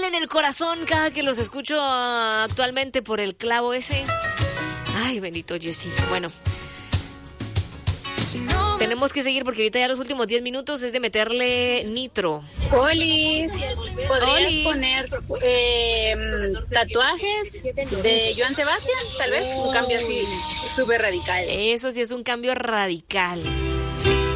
duele en el corazón cada que los escucho actualmente por el clavo ese. Ay, bendito Jessy. Bueno, tenemos que seguir porque ahorita ya los últimos 10 minutos es de meterle nitro. Olis, ¿podrías poner tatuajes de Joan Sebastián? Tal vez un cambio así súper radical. Eso sí es un cambio radical.